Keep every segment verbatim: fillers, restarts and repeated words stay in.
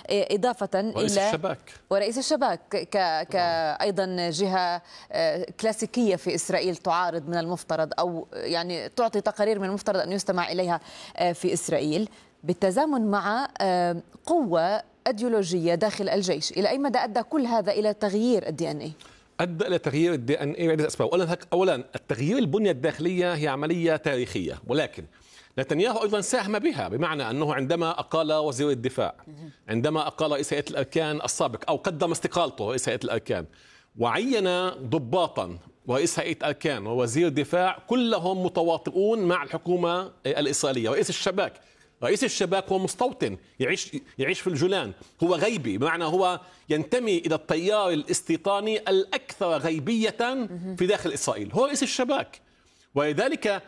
إضافة ورئيس إلى الشباك ورئيس الشباك كأيضا جهة كلاسيكية في إسرائيل تعارض من المفترض أو يعني تعطي تقارير من المفترض أن يستمع إليها في إسرائيل، بالتزامن مع قوة أيديولوجية داخل الجيش. إلى أي مدى أدى كل هذا إلى تغيير الدي ان اي؟ أدى إلى تغيير الدي ان اي عدة أسباب. أولا أولا التغيير البنية الداخلية هي عملية تاريخية، ولكن نتنياهو أيضا ساهم بها، بمعنى أنه عندما أقال وزير الدفاع، عندما أقال رئيس هيئة الأركان السابق أو قدم استقالته رئيس هيئة الأركان، وعين ضباطا ورئيس هيئة الأركان ووزير الدفاع كلهم متواطئون مع الحكومة الإسرائيلية. رئيس الشباك رئيس الشباك هو مستوطن يعيش يعيش في الجولان، هو غيبي، بمعنى هو ينتمي إلى التيار الاستيطاني الأكثر غيبية في داخل إسرائيل، هو رئيس الشباك. ولذلك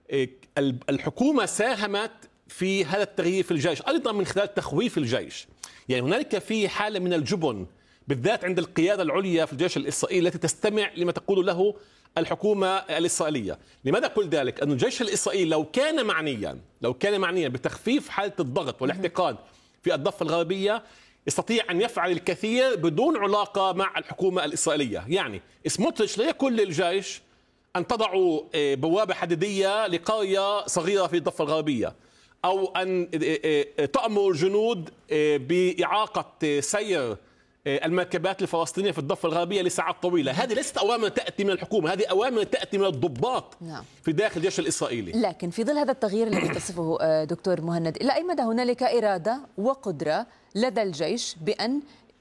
الحكومة ساهمت في هذا التغيير في الجيش أيضا من خلال تخويف الجيش. يعني هنالك في حالة من الجبن بالذات عند القيادة العليا في الجيش الإسرائيلي التي تستمع لما تقول له الحكومة الإسرائيلية. لماذا أقول ذلك؟ أن الجيش الإسرائيلي لو كان معنيا لو كان معنيا بتخفيف حالة الضغط والاحتقان في الضفة الغربية يستطيع أن يفعل الكثير بدون علاقة مع الحكومة الإسرائيلية. يعني سموتريتش لا يقول للجيش أن تضعوا بوابة حديدية لقرية صغيرة في الضفة الغربية، أو أن تأمر الجنود بإعاقة سير المركبات الفلسطينية في الضفة الغربية لساعات طويلة. هذه ليست أوامر تأتي من الحكومة، هذه أوامر تأتي من الضباط نعم. في داخل الجيش الإسرائيلي. لكن في ظل هذا التغيير الذي تصفه دكتور مهند، إلى أي مدى هنالك إرادة وقدرة لدى الجيش بأن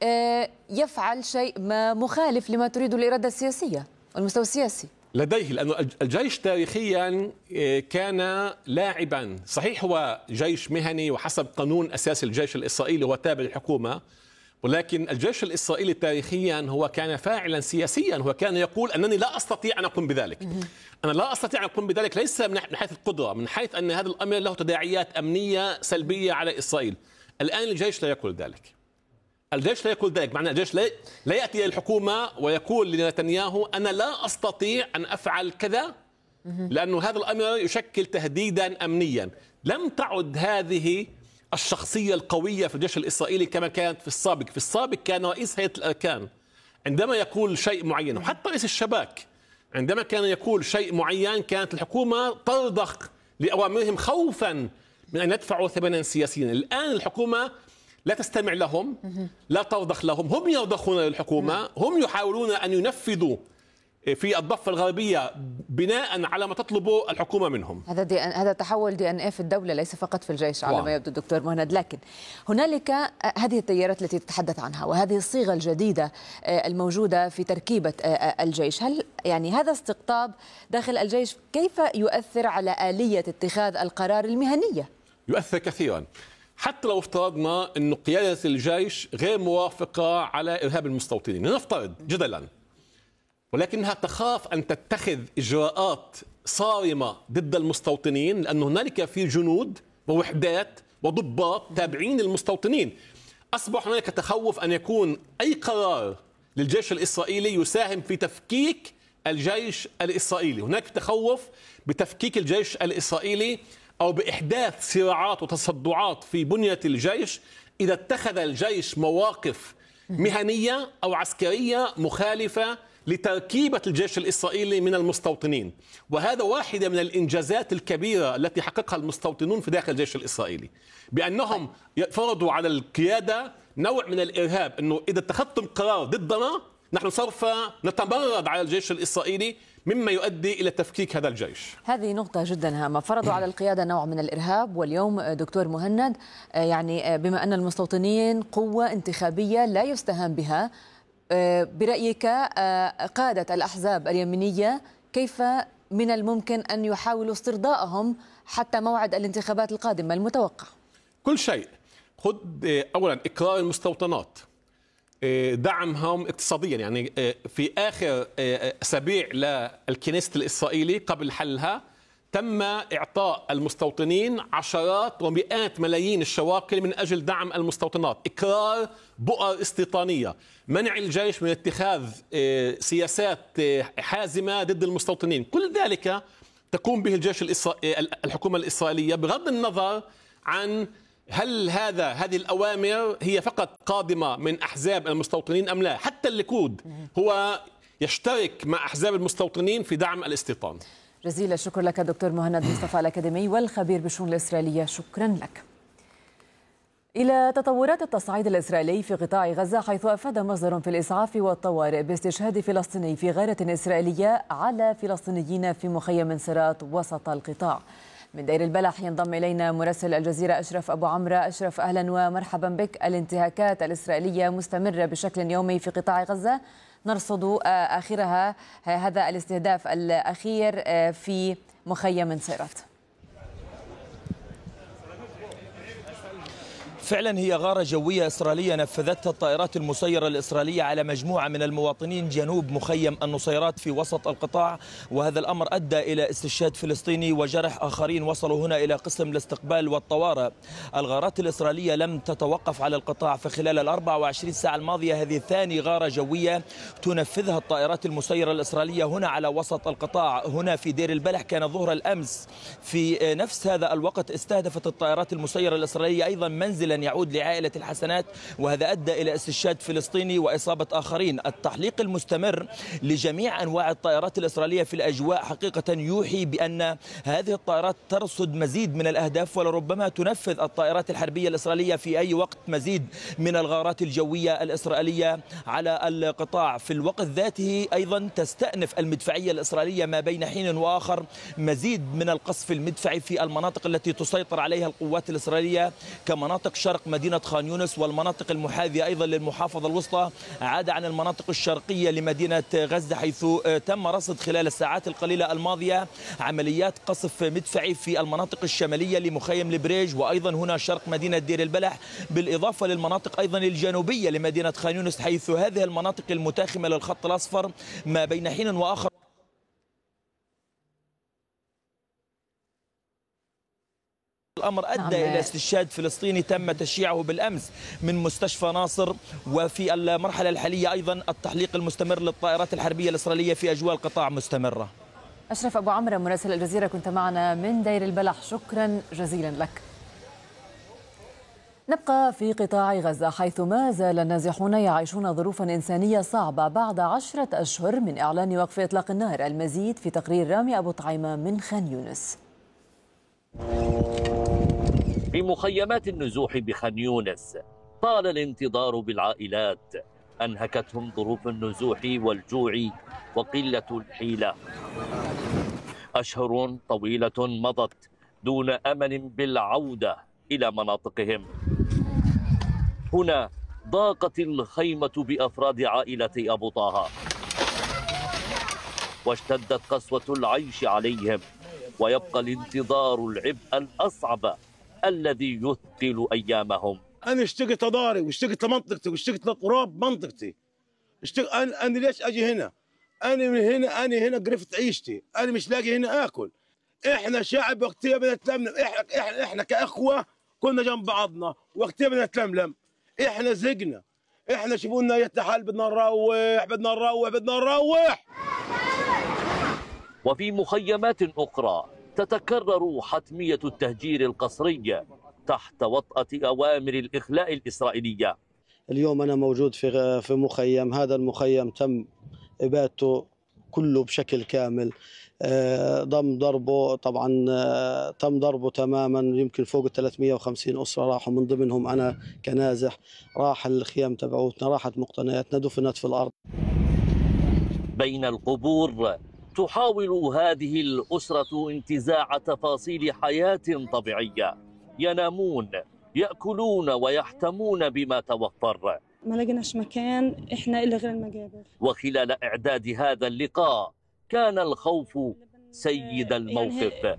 يفعل شيء ما مخالف لما تريد الإرادة السياسية والمستوى السياسي؟ لديه، لأن الجيش تاريخيا كان لاعبا، صحيح هو جيش مهني وحسب قانون أساس الجيش الإسرائيلي هو تابع للحكومة، ولكن الجيش الإسرائيلي تاريخيا هو كان فاعلا سياسيا، هو كان يقول أنني لا أستطيع أن أقوم بذلك. أنا لا أستطيع أن أقوم بذلك ليس من حيث القدرة، من حيث أن هذا الأمر له تداعيات أمنية سلبية على إسرائيل. الآن الجيش لا يقول ذلك، الجيش لا يقول ذلك، معنى الجيش لا, لا يأتي إلى الحكومة ويقول لنتنياهو أنا لا أستطيع أن أفعل كذا لأنه هذا الأمر يشكل تهديدا أمنيا. لم تعد هذه الشخصية القوية في الجيش الإسرائيلي كما كانت في السابق. في السابق كان رئيس هيئة الأركان عندما يقول شيء معين، وحتى رئيس الشباك عندما كان يقول شيء معين كانت الحكومة ترضخ لأوامرهم خوفا من أن يدفعوا ثمنا سياسيا. الآن الحكومة لا تستمع لهم، لا ترضخ لهم، هم يرضخون للحكومة، هم يحاولون أن ينفذوا في الضفة الغربية بناء على ما تطلبه الحكومة منهم. هذا دي هذا تحول دي ان ايه في الدولة ليس فقط في الجيش على ما يبدو دكتور مهند. لكن هنالك هذه التيارات التي تتحدث عنها وهذه الصيغة الجديدة الموجودة في تركيبة الجيش، هل يعني هذا استقطاب داخل الجيش كيف يؤثر على آلية اتخاذ القرار المهنية؟ يؤثر كثيرا. حتى لو افترضنا أن قيادة الجيش غير موافقة على إرهاب المستوطنين، نفترض جدلا، ولكنها تخاف أن تتخذ إجراءات صارمة ضد المستوطنين لأن هنالك في جنود ووحدات وضباط تابعين للمستوطنين. أصبح هنالك تخوف أن يكون أي قرار للجيش الإسرائيلي يساهم في تفكيك الجيش الإسرائيلي. هناك تخوف بتفكيك الجيش الإسرائيلي أو بإحداث صراعات وتصدعات في بنية الجيش إذا اتخذ الجيش مواقف مهنية أو عسكرية مخالفة لتركيبة الجيش الإسرائيلي من المستوطنين. وهذا واحدة من الإنجازات الكبيرة التي حققها المستوطنون في داخل الجيش الإسرائيلي، بأنهم فرضوا على القيادة نوع من الإرهاب، أنه إذا اتخذتم قرار ضدنا نحن سوف نتمرد على الجيش الإسرائيلي، مما يؤدي إلى تفكيك هذا الجيش. هذه نقطة جدا هامة، فرضوا على القيادة نوع من الإرهاب. واليوم دكتور مهند يعني بما أن المستوطنين قوة انتخابية لا يستهان بها، برأيك قادة الأحزاب اليمينية كيف من الممكن أن يحاولوا استرضائهم حتى موعد الانتخابات القادمة المتوقع؟ كل شيء. خذ أولا إقرار المستوطنات، دعمهم اقتصاديا. يعني في آخر أسابيع للكنيسة الإسرائيلي قبل حلها تم إعطاء المستوطنين عشرات ومئات ملايين الشواكل من أجل دعم المستوطنات، إقرار بؤر استيطانية، منع الجيش من اتخاذ سياسات حازمة ضد المستوطنين. كل ذلك تقوم به الجيش الإسرائيلي الحكومة الإسرائيلية بغض النظر عن هل هذا هذه الأوامر هي فقط قادمة من أحزاب المستوطنين أم لا؟ حتى الليكود هو يشترك مع أحزاب المستوطنين في دعم الاستيطان. جزيل الشكر لك دكتور مهند مصطفى الأكاديمي والخبير بالشؤون الإسرائيلية، شكرا لك. إلى تطورات التصعيد الإسرائيلي في قطاع غزة، حيث أفاد مصدر في الإسعاف والطوارئ باستشهاد فلسطيني في غارة إسرائيلية على فلسطينيين في مخيم سرات وسط القطاع. من دير البلح ينضم إلينا مراسل الجزيرة أشرف أبو عمرو. أشرف، أهلا ومرحبا بك. الانتهاكات الإسرائيلية مستمرة بشكل يومي في قطاع غزة، نرصد آخرها هذا الاستهداف الأخير في مخيم سرات. فعلا هي غارة جوية إسرائيلية نفذتها الطائرات المسيرة الإسرائيلية على مجموعة من المواطنين جنوب مخيم النصيرات في وسط القطاع، وهذا الأمر أدى إلى استشهاد فلسطيني وجرح آخرين وصلوا هنا إلى قسم الاستقبال والطوارئ. الغارات الإسرائيلية لم تتوقف على القطاع، فخلال الأربع وعشرين ساعة الماضية هذه ثاني غارة جوية تنفذها الطائرات المسيرة الإسرائيلية هنا على وسط القطاع. هنا في دير البلح كان ظهر الأمس في نفس هذا الوقت استهدفت الطائرات المسيرة الإسرائيلية أيضا منزلا يعود لعائلة الحسنات، وهذا أدى إلى استشهاد فلسطيني وإصابة آخرين. التحليق المستمر لجميع أنواع الطائرات الإسرائيلية في الأجواء حقيقة يوحي بأن هذه الطائرات ترصد مزيد من الأهداف، ولربما تنفذ الطائرات الحربية الإسرائيلية في أي وقت مزيد من الغارات الجوية الإسرائيلية على القطاع. في الوقت ذاته أيضا تستأنف المدفعية الإسرائيلية ما بين حين وآخر مزيد من القصف المدفعي في المناطق التي تسيطر عليها القوات الإسرائيلية كمناطق شرق مدينة خان يونس والمناطق المحاذية أيضا للمحافظة الوسطى، عدا عن المناطق الشرقية لمدينة غزة، حيث تم رصد خلال الساعات القليلة الماضية عمليات قصف مدفعي في المناطق الشمالية لمخيم البريج وأيضا هنا شرق مدينة دير البلح، بالإضافة للمناطق أيضا الجنوبية لمدينة خان يونس، حيث هذه المناطق المتاخمة للخط الأصفر ما بين حين وآخر الأمر أدى نعم. إلى استشهاد فلسطيني تم تشييعه بالأمس من مستشفى ناصر. وفي المرحلة الحالية أيضا التحليق المستمر للطائرات الحربية الإسرائيلية في أجواء القطاع مستمرة. أشرف أبو عمرو مراسل الجزيرة كنت معنا من دير البلح، شكرا جزيلا لك. نبقى في قطاع غزة، حيث ما زال النازحون يعيشون ظروفا إنسانية صعبة بعد عشرة أشهر من إعلان وقف إطلاق النار. المزيد في تقرير رامي أبو طعيمة من خان يونس. في مخيمات النزوح بخان يونس طال الانتظار بالعائلات، أنهكتهم ظروف النزوح والجوع وقلة الحيلة. أشهر طويلة مضت دون أمل بالعودة إلى مناطقهم. هنا ضاقت الخيمة بأفراد عائلة أبو طه، واشتدت قسوة العيش عليهم، ويبقى الانتظار العبء الأصعب الذي يثقل أيامهم. أنا اشتقت لداري واشتقت لمنطقتي واشتقت لتراب منطقتي. اشتق... أنا... أنا ليش أجي هنا؟ أنا من هنا أنا هنا قرفت عيشتي، أنا مش لاقي هنا آكل. إحنا شعب وقتها بنتلملم، إحنا إحنا إحنا كأخوة كنا جنب بعضنا وقتها بنتلملم. إحنا زقنا، إحنا شوفونا يتحال بدنا نروح بدنا نروح بدنا نروح. وفي مخيمات أخرى تتكرر حتمية التهجير القسري تحت وطأة أوامر الإخلاء الإسرائيلية. اليوم أنا موجود في في مخيم، هذا المخيم تم إبادته كله بشكل كامل، ضم ضربه طبعا تم ضربه تماما، يمكن فوق ثلاثمئة وخمسين أسرة راحوا، من ضمنهم أنا كنازح. راح الخيام تبعوتنا، راحت مقتنياتنا، دفنت في الأرض. بين القبور تحاول هذه الأسرة انتزاع تفاصيل حياة طبيعية، ينامون يأكلون ويحتمون بما توفر. ما لقيناش مكان إحنا إلا غير المقابر. وخلال إعداد هذا اللقاء كان الخوف سيد الموقف،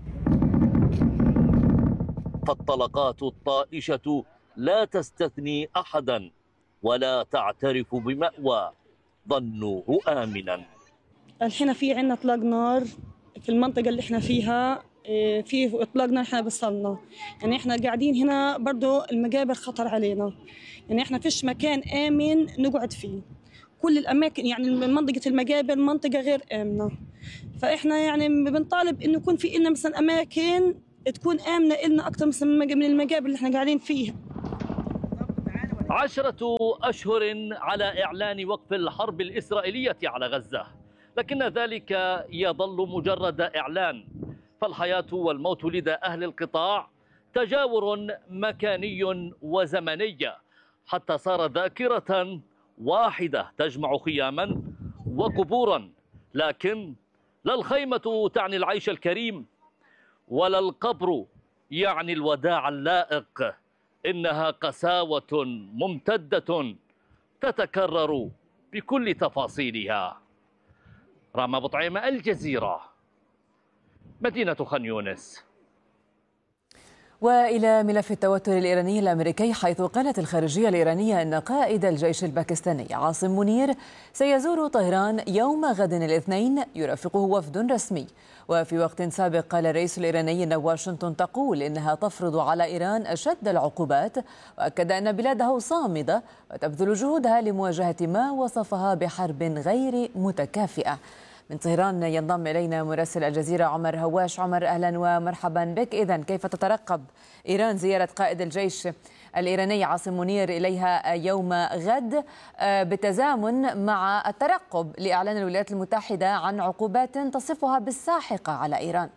فالطلقات الطائشة لا تستثني أحدا ولا تعترف بمأوى ظنوه آمنا. الحين في عنا اطلاق نار في المنطقه اللي احنا فيها، في اطلاق نار احنا بصلنا، يعني احنا قاعدين هنا برضه المقابر خطر علينا، يعني احنا فيش مكان امن نقعد فيه، كل الاماكن يعني منطقه المقابر منطقه غير امنه، فاحنا يعني بنطالب انه يكون في لنا مثلا اماكن تكون آمنة إلنا أكثر من المجابر اللي احنا قاعدين فيها. عشرة أشهر على إعلان وقف الحرب الإسرائيلية على غزة، لكن ذلك يظل مجرد إعلان، فالحياة والموت لدى أهل القطاع تجاور مكاني وزمني حتى صار ذاكرة واحدة تجمع خياما وقبورا، لكن لا الخيمة تعني العيش الكريم ولا القبر يعني الوداع اللائق، إنها قساوة ممتدة تتكرر بكل تفاصيلها. رام بطعيمة، الجزيرة، مدينة خان يونس. وإلى ملف التوتر الإيراني الأمريكي، حيث قالت الخارجية الإيرانية أن قائد الجيش الباكستاني عاصم منير سيزور طهران يوم غد الاثنين يرافقه وفد رسمي. وفي وقت سابق قال الرئيس الإيراني أن واشنطن تقول إنها تفرض على إيران أشد العقوبات، وأكد أن بلاده صامدة وتبذل جهودها لمواجهة ما وصفها بحرب غير متكافئة. من طهران ينضم إلينا مراسل الجزيرة عمر هواش. عمر، أهلا ومرحبا بك. إذن كيف تترقب إيران زيارة قائد الجيش الإيراني عاصم منير إليها يوم غد بالتزامن مع الترقب لإعلان الولايات المتحدة عن عقوبات تصفها بالساحقة على إيران؟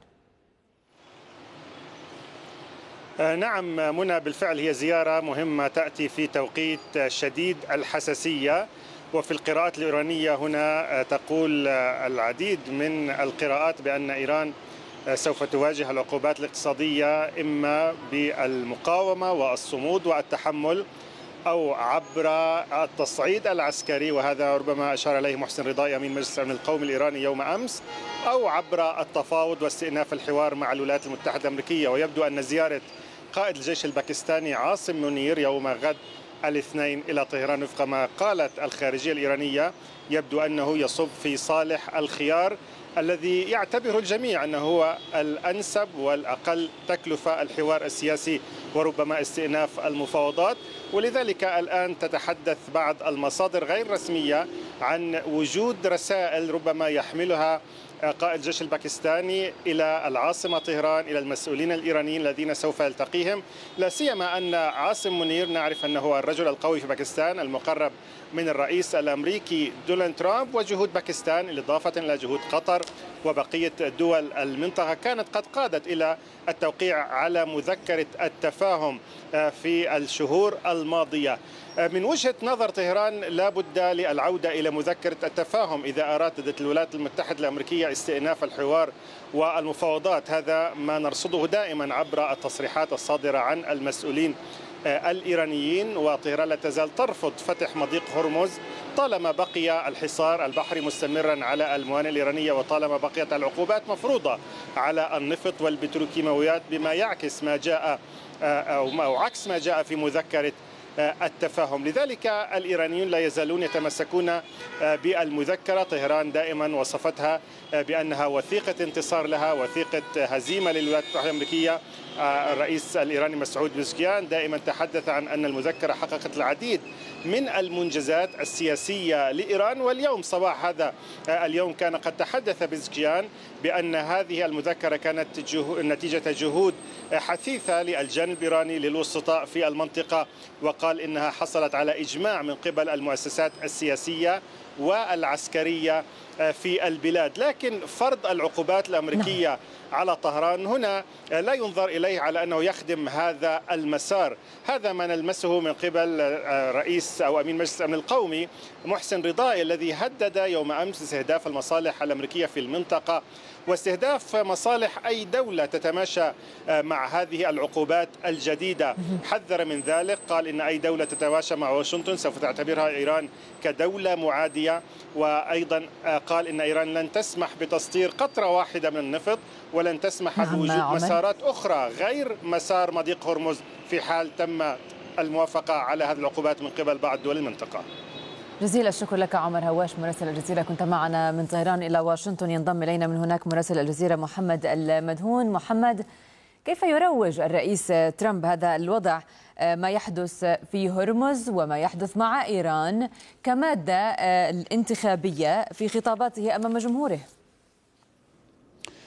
نعم منى، بالفعل هي زيارة مهمة تأتي في توقيت شديد الحساسية، وفي القراءات الإيرانية هنا تقول العديد من القراءات بأن إيران سوف تواجه العقوبات الاقتصادية إما بالمقاومة والصمود والتحمل أو عبر التصعيد العسكري، وهذا ربما أشار إليه محسن رضاي أمين مجلس الأمن القومي الإيراني يوم أمس، أو عبر التفاوض واستئناف الحوار مع الولايات المتحدة الأمريكية. ويبدو أن زيارة قائد الجيش الباكستاني عاصم منير يوم غد الاثنين إلى طهران وفق ما قالت الخارجية الإيرانية يبدو أنه يصب في صالح الخيار الذي يعتبره الجميع أنه هو الأنسب والأقل تكلفة، الحوار السياسي وربما استئناف المفاوضات. ولذلك الآن تتحدث بعض المصادر غير رسمية عن وجود رسائل ربما يحملها قائد الجيش الباكستاني إلى العاصمة طهران، إلى المسؤولين الإيرانيين الذين سوف يلتقيهم، لا سيما أن عاصم منير نعرف أنه هو الرجل القوي في باكستان المقرب من الرئيس الأمريكي دونالد ترامب، وجهود باكستان إضافة إلى جهود قطر وبقية دول المنطقة كانت قد قادت إلى التوقيع على مذكرة التفاهم في الشهور الماضية. من وجهة نظر طهران لا بد للعودة إلى مذكرة التفاهم إذا أرادت الولايات المتحدة الأمريكية استئناف الحوار والمفاوضات. هذا ما نرصده دائما عبر التصريحات الصادرة عن المسؤولين الإيرانيين، وطهران لا تزال ترفض فتح مضيق هرمز طالما بقي الحصار البحري مستمرا على الموانئ الإيرانية، وطالما بقيت العقوبات مفروضة على النفط والبتروكيماويات، بما يعكس ما جاء أو عكس ما جاء في مذكرة التفاهم. لذلك الإيرانيون لا يزالون يتمسكون بالمذكرة. طهران دائما وصفتها بأنها وثيقة انتصار لها، وثيقة هزيمة للولايات المتحدة الأمريكية. الرئيس الإيراني مسعود بزكيان دائما تحدث عن أن المذكرة حققت العديد من المنجزات السياسية لإيران. واليوم صباح هذا اليوم كان قد تحدث بزكيان بأن هذه المذكرة كانت نتيجة جهود حثيثة للجانب الإيراني للوسطاء في المنطقة، وقال إنها حصلت على إجماع من قبل المؤسسات السياسية والعسكرية في البلاد. لكن فرض العقوبات الأمريكية على طهران هنا لا ينظر إليه على أنه يخدم هذا المسار. هذا ما نلمسه من قبل رئيس أو أمين مجلس الأمن القومي محسن رضاي، الذي هدد يوم أمس استهداف المصالح الأمريكية في المنطقة واستهداف مصالح أي دولة تتماشى مع هذه العقوبات الجديدة. حذر من ذلك، قال إن أي دولة تتماشى مع واشنطن سوف تعتبرها إيران كدولة معادية، وأيضا قال إن إيران لن تسمح بتسطير قطرة واحدة من النفط، ولن تسمح بوجود مسارات أخرى غير مسار مضيق هرمز في حال تم الموافقة على هذه العقوبات من قبل بعض دول المنطقة. جزيل الشكر لك عمر هواش مراسل الجزيرة، كنت معنا من طهران إلى واشنطن. ينضم إلينا من هناك مراسل الجزيرة محمد المدهون. محمد، كيف يروج الرئيس ترامب هذا الوضع، ما يحدث في هرمز وما يحدث مع إيران كمادة انتخابية في خطاباته أمام جمهوره؟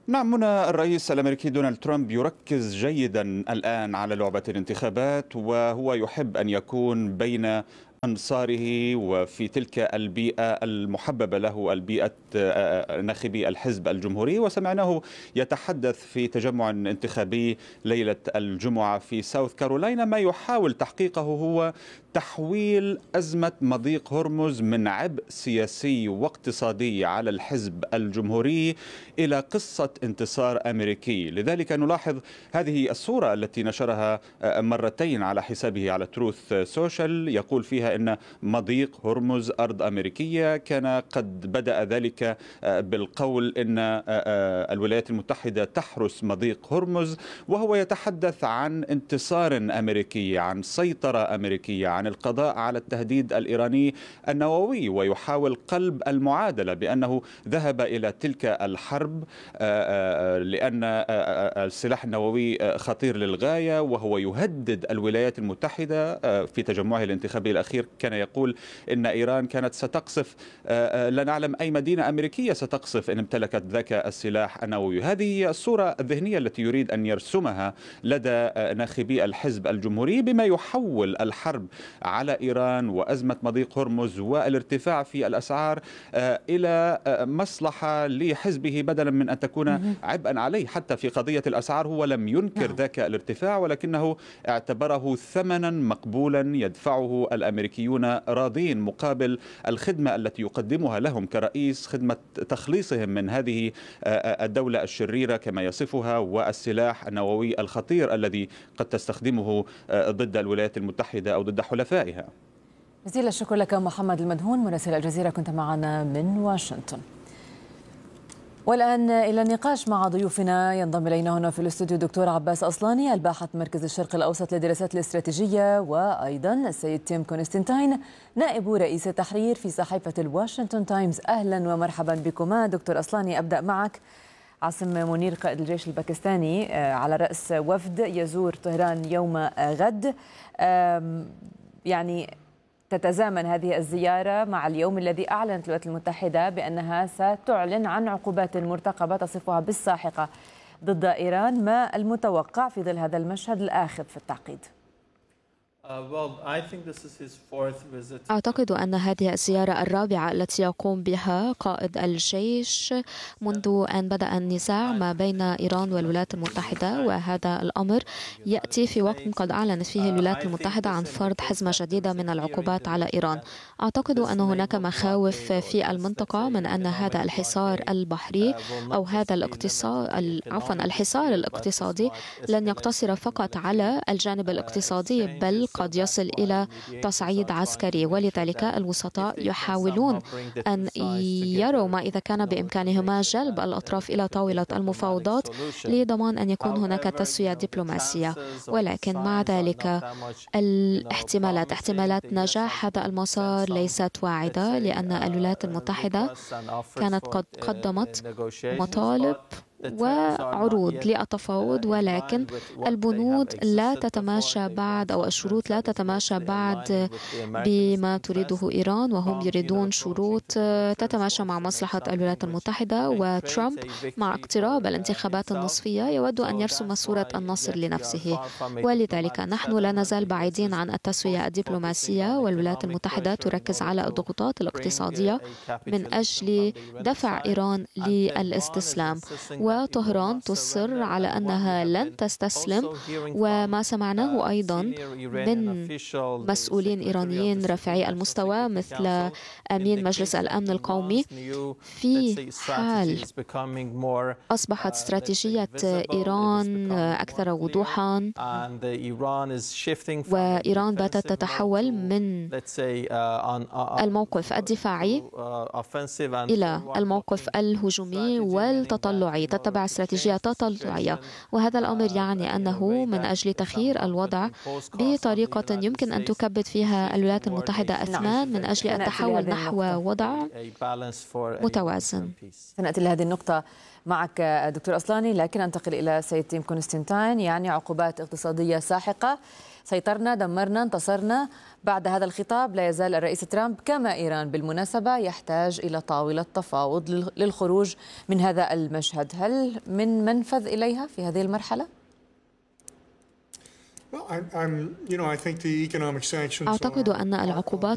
نعم، هنا الرئيس الأمريكي دونالد ترامب يركز جيدا الآن على لعبة الانتخابات، وهو يحب أن يكون بين أنصاره وفي تلك البيئة المحببة له، البيئة ناخبي الحزب الجمهوري. وسمعناه يتحدث في تجمع انتخابي ليلة الجمعة في ساوث كارولاينا. ما يحاول تحقيقه هو تحويل أزمة مضيق هرمز من عبء سياسي واقتصادي على الحزب الجمهوري إلى قصة انتصار أمريكي. لذلك نلاحظ هذه الصورة التي نشرها مرتين على حسابه على تروث سوشيال، يقول فيها إن مضيق هرمز أرض أمريكية. كان قد بدأ ذلك بالقول إن الولايات المتحدة تحرس مضيق هرمز، وهو يتحدث عن انتصار أمريكي، عن سيطرة أمريكية، عن القضاء على التهديد الإيراني النووي، ويحاول قلب المعادلة بأنه ذهب إلى تلك الحرب لأن السلاح النووي خطير للغاية، وهو يهدد الولايات المتحدة. في تجمعه الانتخابي الأخير كان يقول إن إيران كانت ستقصف، لا نعلم أي مدينة أمريكية ستقصف إن امتلكت ذاك السلاح النووي. هذه هي الصورة الذهنية التي يريد أن يرسمها لدى ناخبي الحزب الجمهوري، بما يحول الحرب على إيران وأزمة مضيق هرمز والارتفاع في الأسعار إلى مصلحة لحزبه بدلا من أن تكون عبئا عليه. حتى في قضية الأسعار هو لم ينكر ذاك الارتفاع، ولكنه اعتبره ثمنا مقبولا يدفعه الأمريكيون راضين مقابل الخدمة التي يقدمها لهم كرئيس، خدمة تخليصهم من هذه الدولة الشريرة كما يصفها، والسلاح النووي الخطير الذي قد تستخدمه ضد الولايات المتحدة أو ضد حلفائها. جزيل الشكر لك محمد المدهون مراسل الجزيرة، كنت معنا من واشنطن. والآن إلى النقاش مع ضيوفنا. ينضم إلينا هنا في الاستوديو دكتور عباس أصلاني، الباحث مركز الشرق الأوسط للدراسات الاستراتيجية، وأيضا السيد تيم كونستانتين نائب رئيس التحرير في صحيفة الواشنطن تايمز. أهلا ومرحبا بكما. دكتور أصلاني، أبدأ معك. عاصم منير قائد الجيش الباكستاني على رأس وفد يزور طهران يوم غد، يعني تتزامن هذه الزيارة مع اليوم الذي أعلنت الولايات المتحدة بأنها ستعلن عن عقوبات مرتقبة تصفها بالساحقة ضد إيران. ما المتوقع في ظل هذا المشهد الآخذ في التعقيد؟ أعتقد أن هذه الزيارة الرابعة التي يقوم بها قائد الجيش منذ أن بدأ النزاع ما بين إيران والولايات المتحدة، وهذا الأمر يأتي في وقت قد أعلنت فيه الولايات المتحدة عن فرض حزمة جديدة من العقوبات على إيران. أعتقد أن هناك مخاوف في المنطقة من أن هذا الحصار البحري أو هذا الاقتصاد عفوا الحصار الاقتصادي لن يقتصر فقط على الجانب الاقتصادي، بل قد يصل إلى تصعيد عسكري. ولذلك الوسطاء يحاولون أن يروا ما إذا كان بإمكانهما جلب الأطراف إلى طاولة المفاوضات لضمان أن يكون هناك تسوية دبلوماسية. ولكن مع ذلك الاحتمالات احتمالات نجاح هذا المسار ليست واعدة، لأن الولايات المتحدة كانت قد قدمت مطالب وعروض للتفاوض، ولكن البنود لا تتماشى بعد أو الشروط لا تتماشى بعد بما تريده إيران، وهم يريدون شروط تتماشى مع مصلحة الولايات المتحدة. وترامب مع اقتراب الانتخابات النصفية يود أن يرسم صورة النصر لنفسه، ولذلك نحن لا نزال بعيدين عن التسوية الدبلوماسية، والولايات المتحدة تركز على الضغوطات الاقتصادية من أجل دفع إيران للاستسلام، وطهران تصر على أنها لن تستسلم. وما سمعناه أيضا من مسؤولين إيرانيين رفيعي المستوى مثل أمين مجلس الأمن القومي، في حال أصبحت استراتيجية إيران أكثر وضوحا وإيران باتت تتحول من الموقف الدفاعي إلى الموقف الهجومي والتطلعي، تتبع استراتيجية تطلعية. وهذا الأمر يعني أنه من أجل تغيير الوضع بطريقة يمكن أن تكبد فيها الولايات المتحدة أثمان من أجل التحول نحو وضع متوازن. سنأتي لهذه النقطة معك دكتور أصلاني، لكن أنتقل إلى سيد تيم كونستانتين. يعني عقوبات اقتصادية ساحقة سيطرنا، دمرنا، انتصرنا. بعد هذا الخطاب لا يزال الرئيس ترامب كما إيران بالمناسبة يحتاج إلى طاولة تفاوض للخروج من هذا المشهد. هل من منفذ إليها في هذه المرحلة؟ أعتقد أن العقوبات